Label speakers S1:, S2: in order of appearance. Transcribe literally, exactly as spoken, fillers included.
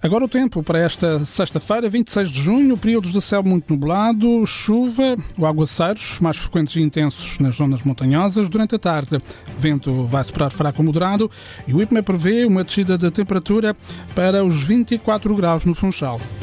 S1: Agora o tempo para esta sexta-feira, vinte e seis de junho, períodos de céu muito nublado, chuva ou aguaceiros mais frequentes e intensos nas zonas montanhosas durante a tarde. O vento vai superar fraco ou moderado e o IPMA prevê uma descida de temperatura para os vinte e quatro graus no Funchal.